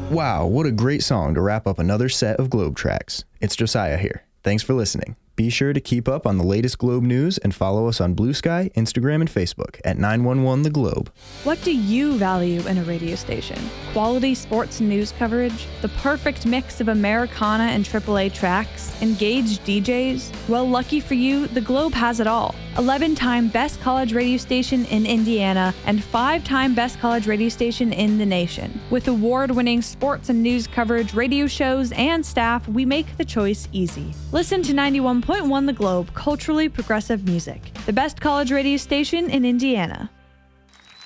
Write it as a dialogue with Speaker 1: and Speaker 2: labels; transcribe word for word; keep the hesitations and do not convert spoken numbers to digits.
Speaker 1: Wow, what a great song to wrap up another set of Globe Tracks. It's Josiah here. Thanks for listening. Be sure to keep up on the latest Globe news and follow us on Blue Sky, Instagram, and Facebook at nine one one The Globe.
Speaker 2: What do you value in a radio station? Quality sports and news coverage? The perfect mix of Americana and triple A tracks? Engaged D Js? Well, lucky for you, The Globe has it all. eleven-time Best College Radio Station in Indiana and five-time Best College Radio Station in the nation. With award-winning sports and news coverage, radio shows, and staff, we make the choice easy. Listen to ninety-one point one The Globe, culturally progressive music. The best college radio station in Indiana.